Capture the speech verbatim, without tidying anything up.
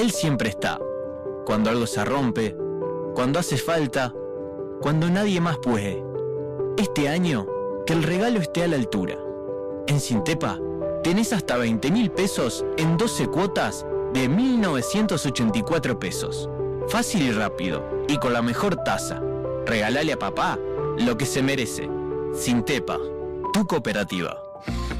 Él siempre está. Cuando algo se rompe, cuando hace falta, cuando nadie más puede. Este año, que el regalo esté a la altura. En Sintepa, tenés hasta veinte mil pesos en doce cuotas de mil novecientos ochenta y cuatro pesos. Fácil y rápido, y con la mejor tasa. Regalale a papá lo que se merece. Sintepa, tu cooperativa.